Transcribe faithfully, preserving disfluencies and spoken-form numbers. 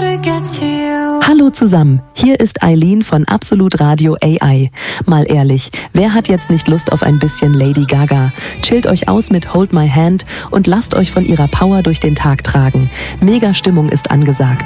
Hallo zusammen, hier ist Eileen von Absolut Radio A I. Mal ehrlich, wer hat jetzt nicht Lust auf ein bisschen Lady Gaga? Chillt euch aus mit Hold My Hand und lasst euch von ihrer Power durch den Tag tragen. Mega Stimmung ist angesagt.